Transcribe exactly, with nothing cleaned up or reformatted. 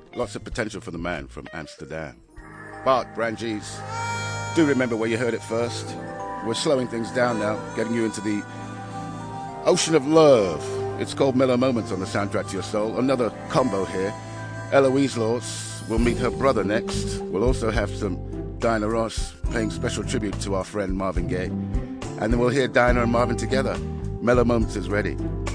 Lots of potential for the man from Amsterdam. Bart, Brangees, do remember where you heard it first. We're slowing things down now, getting you into the ocean of love. It's called Mellow Moments on the soundtrack to your soul. Another combo here. Eloise Lawes will meet her brother next. We'll also have some Diana Ross paying special tribute to our friend Marvin Gaye. And then we'll hear Diana and Marvin together. Mellow Moments is ready.